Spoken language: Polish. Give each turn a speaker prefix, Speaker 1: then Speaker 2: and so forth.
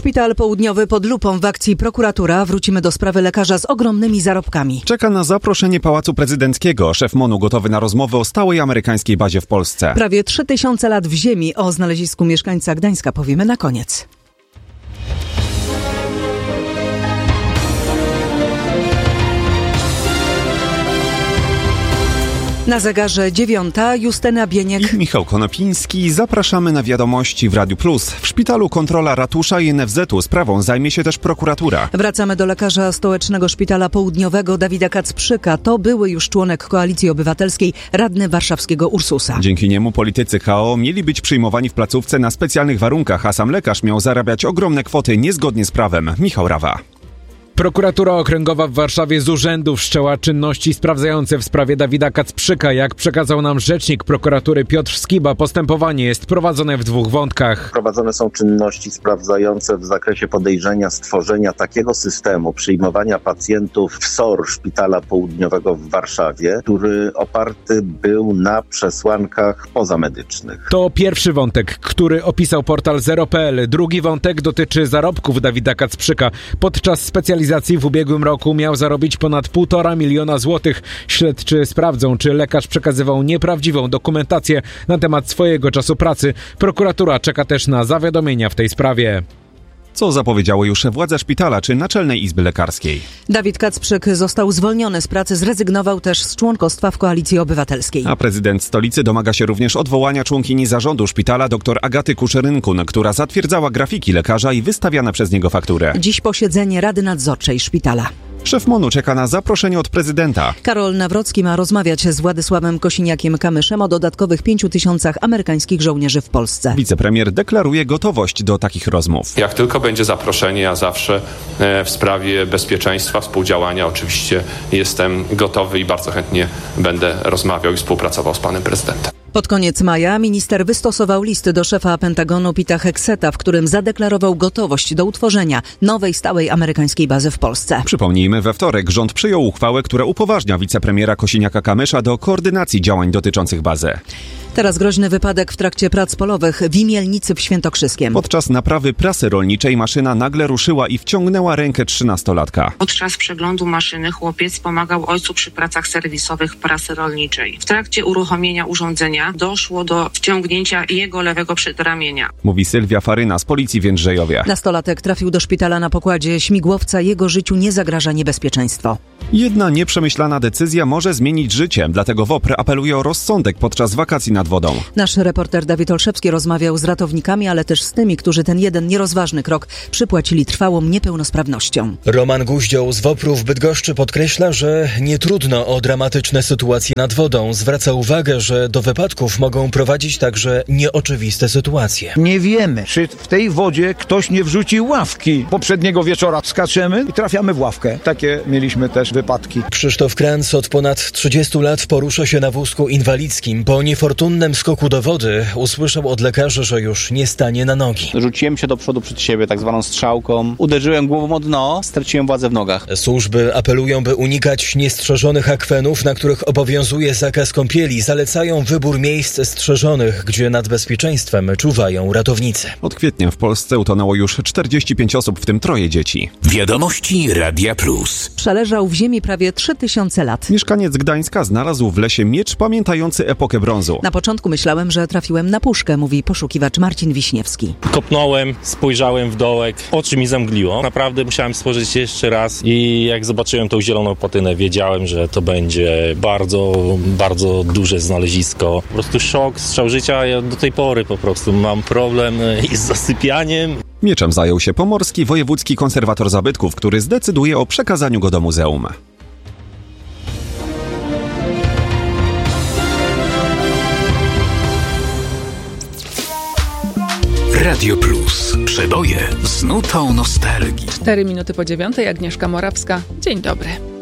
Speaker 1: Szpital Południowy pod lupą w akcji prokuratura. Wrócimy do sprawy lekarza z ogromnymi zarobkami.
Speaker 2: Czeka na zaproszenie Pałacu Prezydenckiego. Szef MON-u gotowy na rozmowę o stałej amerykańskiej bazie w Polsce.
Speaker 1: Prawie 3000 lat w ziemi. O znalezisku mieszkańca Gdańska powiemy na koniec. Na zegarze 9, Justyna Bieniek
Speaker 2: i Michał Konopiński. Zapraszamy na wiadomości w Radiu Plus. W szpitalu kontrola ratusza i NFZ-u. Sprawą zajmie się też prokuratura.
Speaker 1: Wracamy do lekarza Stołecznego Szpitala Południowego Dawida Kacprzyka. To były już członek Koalicji Obywatelskiej, radny warszawskiego Ursusa.
Speaker 2: Dzięki niemu politycy KO mieli być przyjmowani w placówce na specjalnych warunkach, a sam lekarz miał zarabiać ogromne kwoty niezgodnie z prawem. Michał Rawa.
Speaker 3: Prokuratura Okręgowa w Warszawie z urzędu wszczęła czynności sprawdzające w sprawie Dawida Kacprzyka. Jak przekazał nam rzecznik prokuratury Piotr Skiba, postępowanie jest prowadzone w 2 wątkach.
Speaker 4: Prowadzone są czynności sprawdzające w zakresie podejrzenia stworzenia takiego systemu przyjmowania pacjentów w SOR Szpitala Południowego w Warszawie, który oparty był na przesłankach pozamedycznych.
Speaker 3: To pierwszy wątek, który opisał portal Zero.pl. Drugi wątek dotyczy zarobków Dawida Kacprzyka. Podczas specjalizacji w ubiegłym roku miał zarobić ponad 1,5 miliona złotych. Śledczy sprawdzą, czy lekarz przekazywał nieprawdziwą dokumentację na temat swojego czasu pracy. Prokuratura czeka też na zawiadomienia w tej sprawie.
Speaker 2: Co zapowiedziały już władze szpitala czy Naczelnej Izby Lekarskiej?
Speaker 1: Dawid Kacprzyk został zwolniony z pracy, zrezygnował też z członkostwa w Koalicji Obywatelskiej.
Speaker 2: A prezydent stolicy domaga się również odwołania członkini zarządu szpitala dr Agaty Kuszerynkun, która zatwierdzała grafiki lekarza i wystawiane przez niego fakturę.
Speaker 1: Dziś posiedzenie Rady Nadzorczej szpitala.
Speaker 2: Szef MON-u czeka na zaproszenie od prezydenta.
Speaker 1: Karol Nawrocki ma rozmawiać z Władysławem Kosiniakiem-Kamyszem o dodatkowych 5000 amerykańskich żołnierzy w Polsce.
Speaker 2: Wicepremier deklaruje gotowość do takich rozmów.
Speaker 5: Jak tylko będzie zaproszenie, ja zawsze w sprawie bezpieczeństwa, współdziałania oczywiście jestem gotowy i bardzo chętnie będę rozmawiał i współpracował z panem prezydentem.
Speaker 1: Pod koniec maja minister wystosował list do szefa Pentagonu Pita Hegseta, w którym zadeklarował gotowość do utworzenia nowej stałej amerykańskiej bazy w Polsce.
Speaker 2: Przypomnijmy, we wtorek rząd przyjął uchwałę, która upoważnia wicepremiera Kosiniaka-Kamysza do koordynacji działań dotyczących bazy.
Speaker 1: Teraz groźny wypadek w trakcie prac polowych w Imielnicy w Świętokrzyskiem.
Speaker 2: Podczas naprawy prasy rolniczej maszyna nagle ruszyła i wciągnęła rękę 13-latka.
Speaker 6: Podczas przeglądu maszyny chłopiec pomagał ojcu przy pracach serwisowych prasy rolniczej. W trakcie uruchomienia urządzenia doszło do wciągnięcia jego lewego przedramienia.
Speaker 2: Mówi Sylwia Faryna z Policji w Jędrzejowie.
Speaker 1: Nastolatek trafił do szpitala na pokładzie śmigłowca. Jego życiu nie zagraża niebezpieczeństwo.
Speaker 2: Jedna nieprzemyślana decyzja może zmienić życie, dlatego WOPR apeluje o rozsądek podczas wakacji nad wodą.
Speaker 1: Nasz reporter Dawid Olszewski rozmawiał z ratownikami, ale też z tymi, którzy ten jeden nierozważny krok przypłacili trwałą niepełnosprawnością.
Speaker 7: Roman Guździoł z WOPR-u w Bydgoszczy podkreśla, że nie trudno o dramatyczne sytuacje nad wodą. Zwraca uwagę, że do wypadków mogą prowadzić także nieoczywiste sytuacje.
Speaker 8: Nie wiemy, czy w tej wodzie ktoś nie wrzucił ławki. Poprzedniego wieczora skaczemy i trafiamy w ławkę. Takie mieliśmy też wypadki.
Speaker 7: Krzysztof Kranz od ponad 30 lat porusza się na wózku inwalidzkim. Po niefortunnym skoku do wody usłyszał od lekarzy, że już nie stanie na nogi.
Speaker 9: Rzuciłem się do przodu przed siebie tak zwaną strzałką. Uderzyłem głową o dno, straciłem władzę w nogach.
Speaker 7: Służby apelują, by unikać niestrzeżonych akwenów, na których obowiązuje zakaz kąpieli. Zalecają wybór miejsc strzeżonych, gdzie nad bezpieczeństwem czuwają ratownicy.
Speaker 2: Od kwietnia w Polsce utonęło już 45 osób, w tym 3 dzieci.
Speaker 10: Wiadomości Radia Plus.
Speaker 1: Przeleżał w ziemi prawie 3000 lat.
Speaker 2: Mieszkaniec Gdańska znalazł w lesie miecz pamiętający epokę brązu.
Speaker 1: Na początku myślałem, że trafiłem na puszkę, mówi poszukiwacz Marcin Wiśniewski.
Speaker 11: Kopnąłem, spojrzałem w dołek, oczy mi zamgliło. Naprawdę musiałem spojrzeć jeszcze raz i jak zobaczyłem tą zieloną patynę, wiedziałem, że to będzie bardzo, bardzo duże znalezisko. Po prostu szok, strzał życia. Ja do tej pory po prostu mam problem z zasypianiem.
Speaker 2: Mieczem zajął się pomorski wojewódzki konserwator zabytków, który zdecyduje o przekazaniu go do muzeum.
Speaker 10: Radio Plus. Przeboje z nutą nostalgii.
Speaker 12: 4 minuty po 9:00, Agnieszka Morawska. Dzień dobry.